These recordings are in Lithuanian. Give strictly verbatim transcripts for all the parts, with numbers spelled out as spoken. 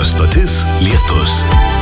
stotis Lietus.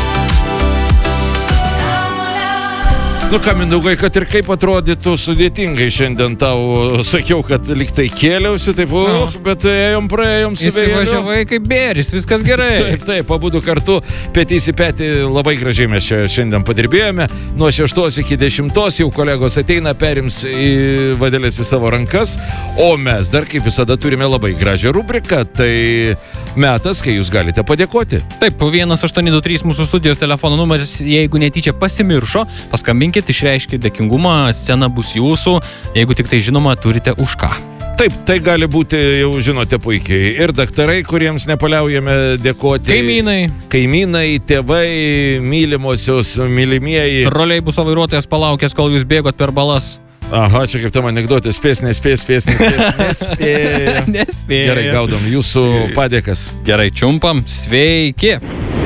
Nu ką, Mindaugai, kad ir kaip atrodytų sudėtingai šiandien tau sakiau, kad liktai kėliausi, taip, uh, bet ėjom, praėjom su vėjeliu. Įsivažiavai kaip bėris, viskas gerai. Taip, taip, pabudu kartu, petys į petį, labai gražiai mes čia šiandien padirbėjome. Nuo šeštos iki dešimtos jau kolegos ateina, perims į vadėlės į savo rankas, o mes dar kaip visada turime labai gražią rubriką, tai metas, kai jūs galite padėkoti. Taip, vienas aštuoni du trys mūsų studijos telefono numeris, jeigu netyčia pasimiršo, paskambinkit, išreiškit dėkingumą, scena bus jūsų, jeigu tik tai žinoma, turite už ką. Taip, tai gali būti, jau žinote puikiai, ir daktarai, kuriems nepaliaujame dėkoti. Kaimynai. Kaimynai, tėvai, mylimosios, mylimieji. Troleibuso vairuotojas palaukęs, kol jūs bėgot per balas. Aha, čia kaip tam anekdotė, spės, nespės, spės, nespės, nespės. Nespės. Gerai, gaudom jūsų padėkas. Gerai, čiumpam, sveiki.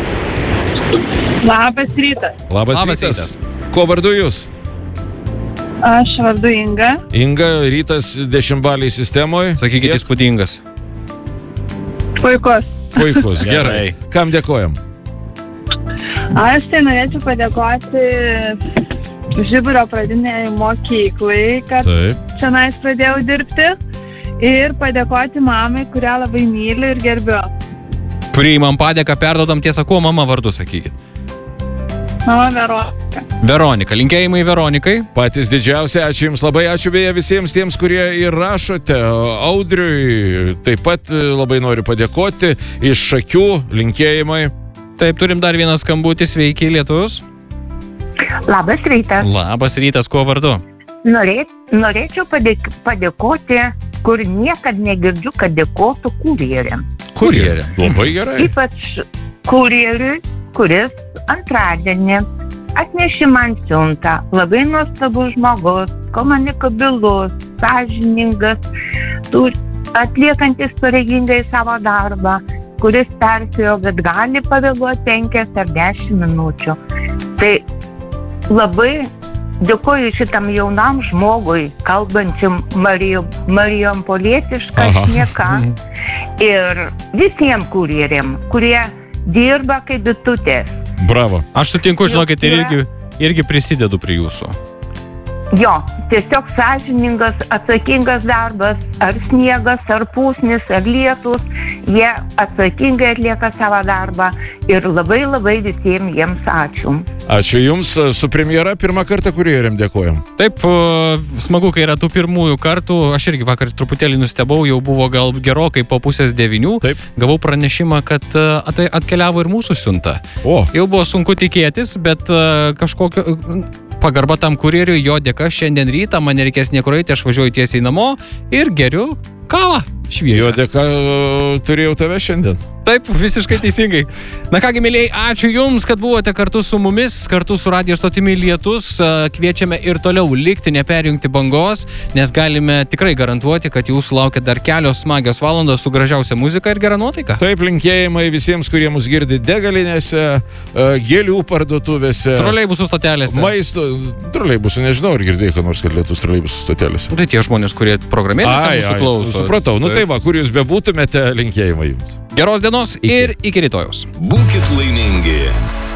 Labas rytas. Labas, Labas rytas. rytas. Ko vardu jūs? Aš vardu Inga. Inga, rytas dešimtbalėj sistemoje. Sakykit, įspūdingas. Puikus. Puikus, gerai. Kam dėkojam? Aš tai norėčiau padėkoti Žiburio pradinėje mokyklai, kad Taip. čionais pradėjau dirbti. Ir padėkoti mamai, kurią labai myliu ir gerbiu. Priimam padėką, perdodam, tiesą, kuo mama vardu, sakykit. Mama Veronika. Veronika, linkėjimai Veronikai. Patys didžiausi, ačiū Jums labai, ačiū beje visiems tiems, kurie ir rašote. Audriui taip pat labai noriu padėkoti. Iš Šakių linkėjimai. Taip, turim dar vieną skambutį, sveiki Lietus. Labas rytas. Labas rytas, kuo vardu? Norėt, norėčiau padėk, padėkoti, kur niekad negirdžiu, kad dėkotų kurjeriam. Kurjerė. Labai gerai. Ypač kurjeriui, kuris antradienį atnešė man siuntą. Labai nuostabus žmogus, komunikabilus, sąžiningas, atliekantis pareigingai savo darbą, kuris perspėjo, kad gali pavėluoti penkias ar dešimt minučių. Tai labai dėkoju šitam jaunam žmogui, kalbančiam marijampolietišką šneka, ir visiems kurjeriam, kurie dirba kaip bitutės. Bravo. Aš sutinku, žinokit, ir irgi, irgi prisidedu prie jūsų. Jo, tiesiog sąžiningas, atsakingas darbas, ar sniegas, ar pusnis, ar lietus, jie atsakingai atlieka savo darbą ir labai labai visiems jiems ačiū. Ačiū Jums, su premjera pirmą kartą kurjeriam dėkojam. Taip, smagu, kai yra tų pirmųjų kartų, aš irgi vakar truputėlį nustebau, jau buvo gal gerokai po pusės devynių, Taip. Gavau pranešimą, kad atkeliavo ir mūsų siunta. O. Jau buvo sunku tikėtis, bet kažkokio pagarba tam kurjeriui, jo dėka šiandien rytą, man nereikės niekur eiti, aš važiuoju tiesiai namo ir geriu kavą šviežią. Jo dėka turėjau tave šiandien. Taip, visiškai teisingai. Na kągi, mėlyjei, ačiū Jums, kad buvote kartu su mumis, kartu su radijo stotimi Lietus. Kviečiame ir toliau likti, neperjungti bangos, nes galime tikrai garantuoti, kad Jūsų laukia dar kelios smagios valandos su gražiausia muzika ir gera nuotaika. Taip, linkėjimai visiems, kurie mus girdi degalinėse, gėlių parduotuvėse, troleibusų stotelėse. Maisto, troleibusų, nežinau, ar girdėjai, kad nors kad Lietus troleibusų stotelėse. Tai tie žmonės, kurie programėlėse mūsų klauso. Supratau, nu tai va, kur jūs bebūtumėte, linkėjimai Jums. Geros dienos ir iki rytojaus. Būkit laimingi.